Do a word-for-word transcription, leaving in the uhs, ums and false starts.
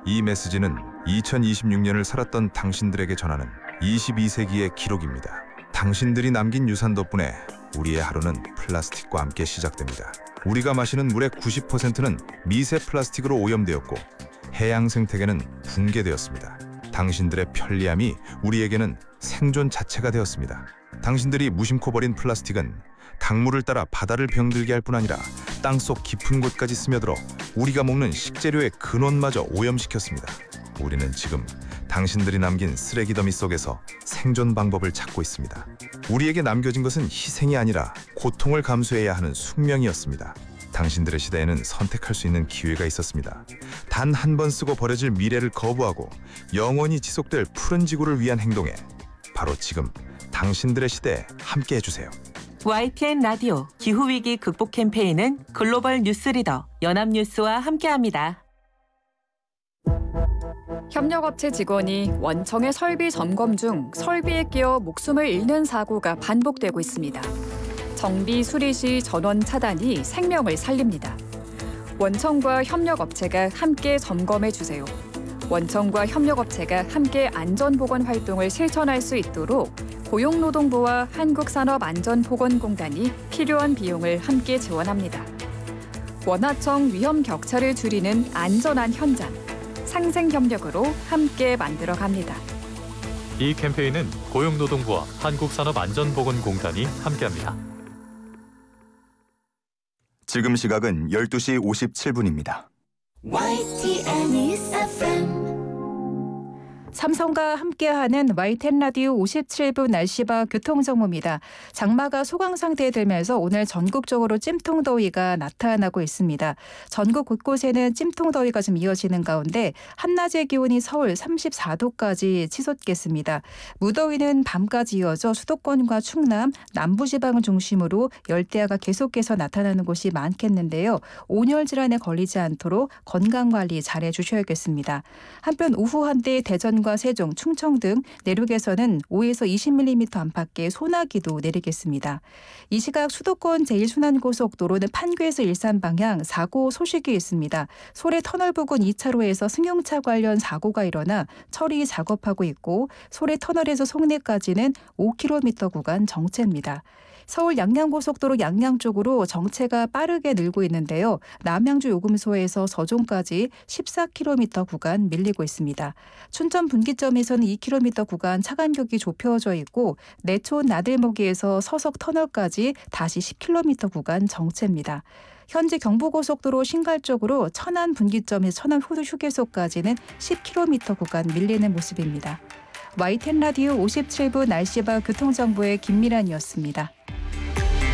이 메시지는 이천이십육 년을 살았던 당신들에게 전하는 이십이 세기의 기록입니다. 당신들이 남긴 유산 덕분에 우리의 하루는 플라스틱과 함께 시작됩니다. 우리가 마시는 물의 구십 퍼센트는 미세 플라스틱으로 오염되었고 해양 생태계는 붕괴되었습니다. 당신들의 편리함이 우리에게는 생존 자체가 되었습니다. 당신들이 무심코 버린 플라스틱은 강물을 따라 바다를 병들게 할 뿐 아니라 땅속 깊은 곳까지 스며들어 우리가 먹는 식재료의 근원마저 오염시켰습니다. 우리는 지금 당신들이 남긴 쓰레기 더미 속에서 생존 방법을 찾고 있습니다. 우리에게 남겨진 것은 희생이 아니라 고통을 감수해야 하는 숙명이었습니다. 당신들의 시대에는 선택할 수 있는 기회가 있었습니다. 단 한 번 쓰고 버려질 미래를 거부하고 영원히 지속될 푸른 지구를 위한 행동에 바로 지금 당신들의 시대에 함께 해주세요. 와이티엔 라디오 기후위기 극복 캠페인은 글로벌 뉴스리더 연합뉴스와 함께합니다. 협력업체 직원이 원청의 설비 점검 중 설비에 끼어 목숨을 잃는 사고가 반복되고 있습니다. 정비 수리 시 전원 차단이 생명을 살립니다. 원청과 협력업체가 함께 점검해 주세요. 원청과 협력업체가 함께 안전보건 활동을 실천할 수 있도록 고용노동부와 한국산업안전보건공단이 필요한 비용을 함께 지원합니다. 원하청 위험 격차를 줄이는 안전한 현장, 상생협력으로 함께 만들어갑니다. 이 캠페인은 고용노동부와 한국산업안전보건공단이 함께합니다. 지금 시각은 열두 시 오십칠 분입니다. 와이티엔 에프엠 삼성과 함께하는 와이티엔 라디오 오십칠 분 날씨와 교통정보입니다. 장마가 소강 상태에 들면서 오늘 전국적으로 찜통더위가 나타나고 있습니다. 전국 곳곳에는 찜통더위가 좀 이어지는 가운데 한낮의 기온이 서울 삼십사 도까지 치솟겠습니다. 무더위는 밤까지 이어져 수도권과 충남, 남부지방을 중심으로 열대야가 계속해서 나타나는 곳이 많겠는데요. 온열 질환에 걸리지 않도록 건강관리 잘해 주셔야겠습니다. 한편 오후 한때 대전 과 세종, 충청 등 내륙에서는 오에서 이십 밀리미터 안팎의 소나기도 내리겠습니다. 이 시각 수도권 제일 순환고속도로는 판교에서 일산 방향 사고 소식이 있습니다. 소래 터널 부근 이 차로에서 승용차 관련 사고가 일어나 처리 작업하고 있고 소래 터널에서 송내까지는 오 킬로미터 구간 정체입니다. 서울 양양고속도로 양양 쪽으로 정체가 빠르게 늘고 있는데요. 남양주 요금소에서 서종까지 십사 킬로미터 구간 밀리고 있습니다. 춘천 분기점에서는 이 킬로미터 구간 차간격이 좁혀져 있고 내촌 나들목에서 서석 터널까지 다시 십 킬로미터 구간 정체입니다. 현재 경부고속도로 신갈 쪽으로 천안 분기점에서 천안 휴게소까지는 십 킬로미터 구간 밀리는 모습입니다. 와이티엔 라디오 오십칠 분 날씨와 교통정보의 김미란이었습니다.